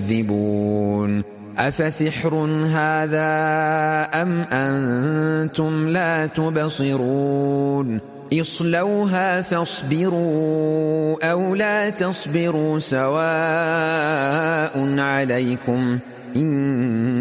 تكذبون أفسحر هذا أم أنتم لا تبصرون اصلوها فاصبروا أو لا تصبروا سواء عليكم